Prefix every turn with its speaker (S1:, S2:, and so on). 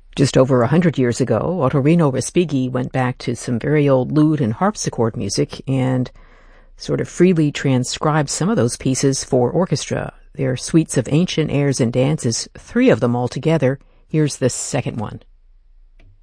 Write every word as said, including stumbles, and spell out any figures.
S1: Just over a hundred years ago, Ottorino Respighi went back to some very old lute and harpsichord music and sort of freely transcribed some of those pieces for orchestra. They're suites of ancient airs and dances, three of them altogether. Here's the second one.